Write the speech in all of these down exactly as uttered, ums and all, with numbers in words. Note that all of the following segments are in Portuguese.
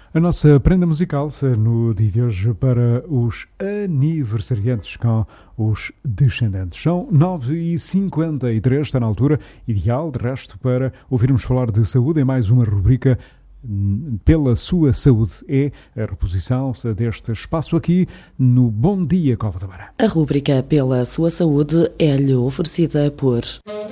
A nossa prenda musical no dia de hoje para os aniversariantes com os descendentes. São nove e cinquenta e três, está na altura ideal, de resto, para ouvirmos falar de saúde em mais uma rubrica Pela Sua Saúde. É a reposição deste espaço aqui no Bom Dia Cova da Beira. A rubrica Pela Sua Saúde é-lhe oferecida por...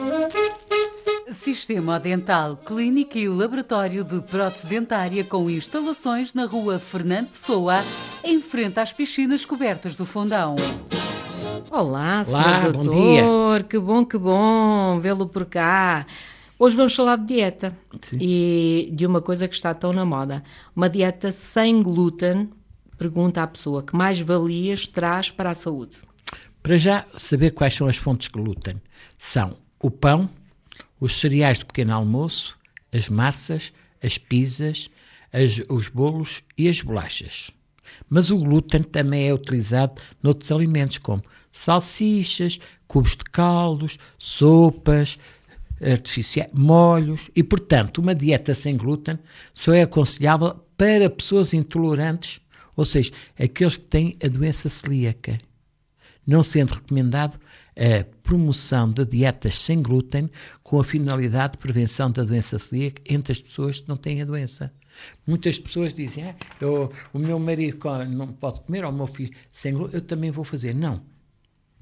Sistema Dental, clínica e laboratório de prótese dentária com instalações na rua Fernando Pessoa, em frente às piscinas cobertas do Fundão. Olá, senhor Olá, doutor, bom dia. Que bom, que bom vê-lo por cá. Hoje vamos falar de dieta. Sim. E de uma coisa que está tão na moda. Uma dieta sem glúten, pergunta à pessoa, que mais valias traz para a saúde? Para já, saber quais são as fontes de glúten. São o pão, os cereais do pequeno almoço, as massas, as pizzas, as, os bolos e as bolachas. Mas o glúten também é utilizado noutros alimentos, como salsichas, cubos de caldos, sopas artificiais, molhos. E, portanto, uma dieta sem glúten só é aconselhável para pessoas intolerantes, ou seja, aqueles que têm a doença celíaca. Não sendo recomendado a promoção de dietas sem glúten com a finalidade de prevenção da doença celíaca entre as pessoas que não têm a doença. Muitas pessoas dizem, ah, eu, o meu marido não pode comer, ou o meu filho sem glúten, eu também vou fazer. Não.